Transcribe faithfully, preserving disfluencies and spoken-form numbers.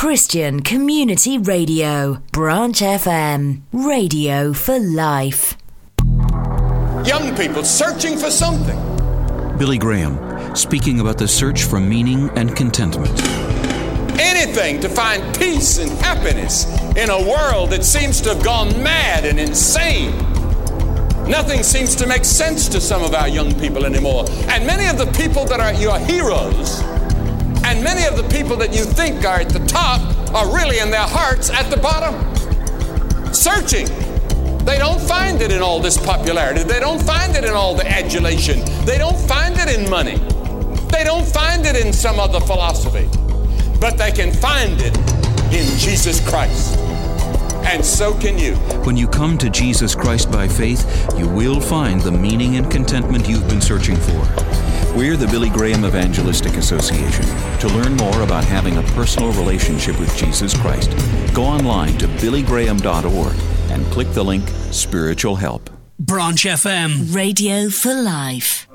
Christian Community Radio, Branch F M, radio for life. Young people searching for something. Billy Graham, speaking about the search for meaning and contentment. Anything to find peace and happiness in a world that seems to have gone mad and insane. Nothing seems to make sense to some of our young people anymore. And many of the people that are your heroes, and many of the people that you think are at the top, are really in their hearts at the bottom. Searching. They don't find it in all this popularity. They don't find it in all the adulation. They don't find it in money. They don't find it in some other philosophy. But they can find it in Jesus Christ. And so can you. When you come to Jesus Christ by faith, you will find the meaning and contentment you've been searching for. We're the Billy Graham Evangelistic Association. To learn more about having a personal relationship with Jesus Christ, go online to billy graham dot org and click the link Spiritual Help. Branch F M, radio for life.